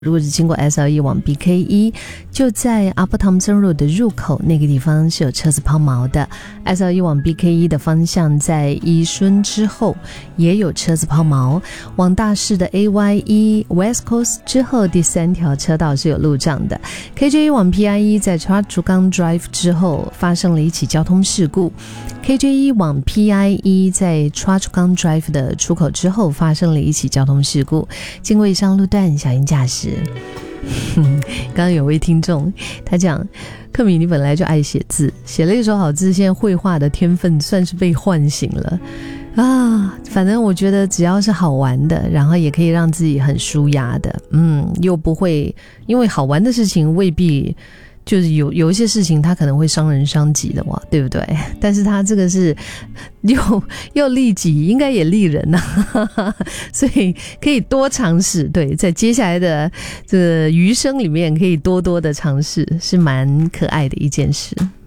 如果是经过 SL1 往 BK1， 就在 Upper Thomson Road 的入口那个地方是有车子抛锚的。SL1 往 BK1 的方向在伊顺之后也有车子抛锚，往大市的 AY1 West Coast 之后第3条车道是有路障的。KJ1 往 PI1 在 Chua Chu Kang Drive 之后发生了一起交通事故。KJ1 往 PI1 在 Chua Chu Kang Drive 的出口之后发生了一起交通事故，经过以上路段小心驾驶。刚刚有位听众他讲，克米你本来就爱写字，写了一手好字，现在绘画的天分算是被唤醒了啊！反正我觉得只要是好玩的，然后也可以让自己很舒压的，又不会因为好玩的事情未必就是有一些事情它可能会伤人伤己的嘛，对不对？但是它这个是又利己，应该也利人啊，所以可以多尝试。对，在接下来的这个余生里面可以多多的尝试，是蛮可爱的一件事。